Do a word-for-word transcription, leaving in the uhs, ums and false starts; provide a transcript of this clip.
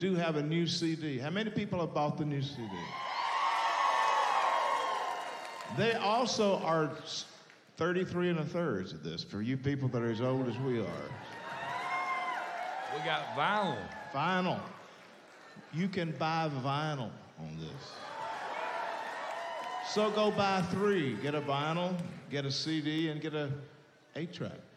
do have a new C D. How many people have bought the new C D? They also are thirty-three and a thirds of this for you people that are as old as we are. We got vinyl. Vinyl. You can buy vinyl on this. So go buy three. Get a vinyl, get a C D, and get a eight track.